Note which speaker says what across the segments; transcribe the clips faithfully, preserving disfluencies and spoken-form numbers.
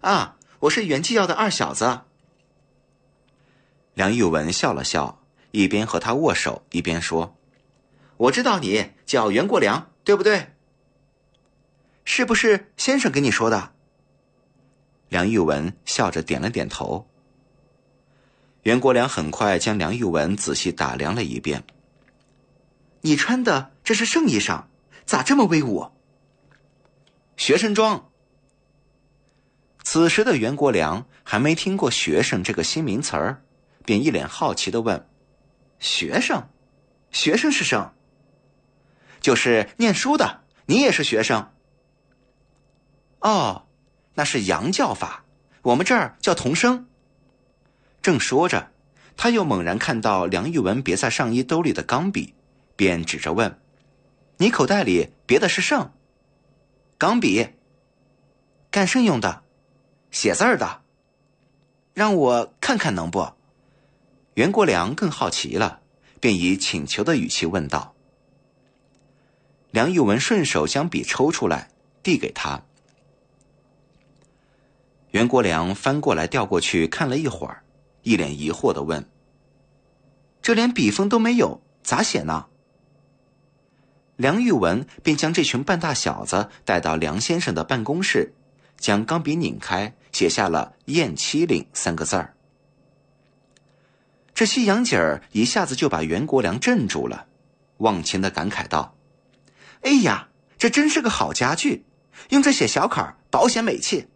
Speaker 1: 啊，我是袁继耀的二小子。
Speaker 2: 梁玉文笑了笑，一边和他握手，一边说：
Speaker 1: 我知道你叫袁国良，对不对？是不是先生跟你说的？
Speaker 2: 梁玉文笑着点了点头。袁国良很快将梁玉文仔细打量了一遍。
Speaker 1: 你穿的这是圣衣裳，咋这么威武？
Speaker 2: 学生装。此时的袁国良还没听过学生这个新名词儿，便一脸好奇地问：
Speaker 1: 学生？学生是生？就是念书的，你也是学生？哦，那是洋叫法，我们这儿叫童生。
Speaker 2: 正说着，他又猛然看到梁玉文别在上衣兜里的钢笔，便指着问：
Speaker 1: 你口袋里别的是圣？钢笔？干甚用的？写字儿的。让我看看能不？
Speaker 2: 袁国良更好奇了，便以请求的语气问道。梁玉文顺手将笔抽出来，递给他。袁国良翻过来调过去看了一会儿，一脸疑惑地问：
Speaker 1: 这连笔锋都没有，咋写呢？
Speaker 2: 梁玉文便将这群半大小子带到梁先生的办公室，将钢笔拧开，写下了燕七岭三个字儿。这西洋景儿一下子就把袁国良镇住了，忘情地感慨道：
Speaker 1: 哎呀，这真是个好家具，用这写小楷保显美气。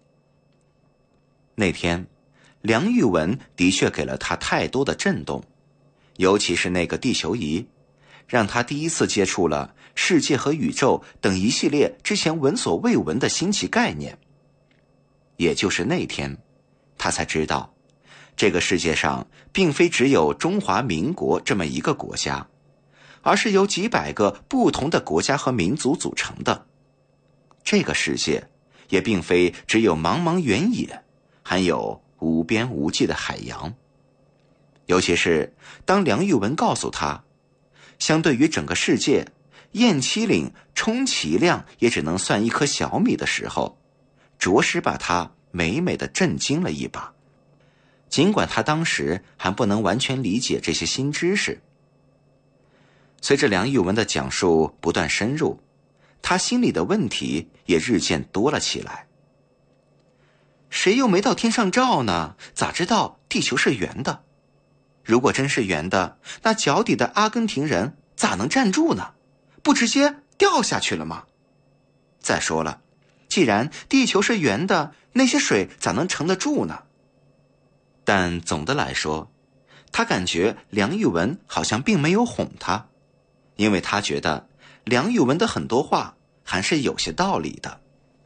Speaker 2: 那天梁玉文的确给了他太多的震动，尤其是那个地球仪，让他第一次接触了世界和宇宙等一系列之前闻所未闻的新奇概念。也就是那天，他才知道这个世界上并非只有中华民国这么一个国家，而是由几百个不同的国家和民族组成的。这个世界也并非只有茫茫原野，还有无边无际的海洋。尤其是当梁玉文告诉他，相对于整个世界，燕七岭充其量也只能算一颗小米的时候，着实把他美美的震惊了一把。尽管他当时还不能完全理解这些新知识。随着梁玉文的讲述不断深入，他心里的问题也日渐多了起来。
Speaker 1: 谁又没到天上照呢？咋知道地球是圆的？如果真是圆的，那脚底的阿根廷人咋能站住呢？不直接掉下去了吗？再说了，既然地球是圆的，那些水咋能盛得住呢？
Speaker 2: 但总的来说，他感觉梁玉文好像并没有哄他，因为他觉得梁玉文的很多话还是有些道理的。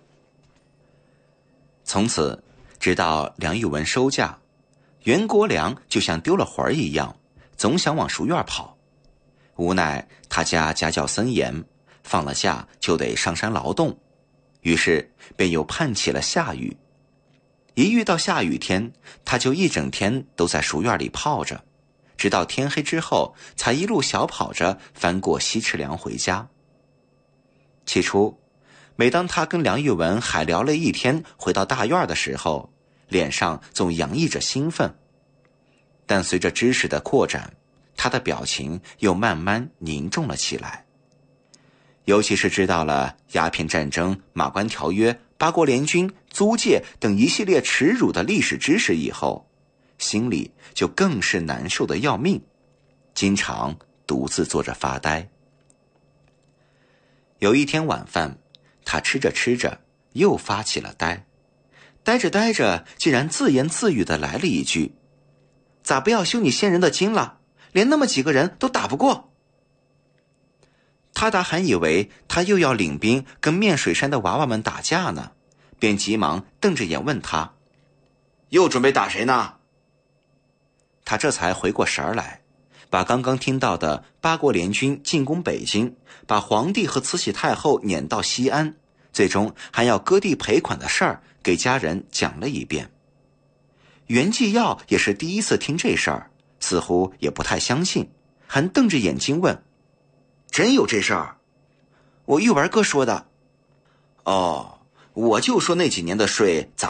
Speaker 2: 从此，直到梁玉文收假，袁国良就像丢了魂儿一样，总想往书院跑。无奈他家家教森严，放了假就得上山劳动，于是便又盼起了下雨。一遇到下雨天，他就一整天都在书院里泡着，直到天黑之后才一路小跑着翻过西池梁回家。起初，每当他跟梁玉文海聊了一天回到大院的时候，脸上总洋溢着兴奋，但随着知识的扩展，他的表情又慢慢凝重了起来。尤其是知道了鸦片战争、马关条约、八国联军、租界等一系列耻辱的历史知识以后，心里就更是难受的要命，经常独自坐着发呆。有一天晚饭，他吃着吃着又发起了呆，呆着呆着竟然自言自语地来了一句：
Speaker 1: 咋不要修你先人的经了？连那么几个人都打不过。
Speaker 2: 他达还以为他又要领兵跟面水山的娃娃们打架呢，便急忙瞪着眼问他：
Speaker 1: 又准备打谁呢？
Speaker 2: 他这才回过神来，把刚刚听到的八国联军进攻北京，把皇帝和慈禧太后撵到西安，最终还要割地赔款的事儿给家人讲了一遍。袁继耀也是第一次听这事儿，似乎也不太相信，还瞪着眼睛问：
Speaker 1: 真有这事儿？我玉文哥说的。哦，我就说那几年的税咋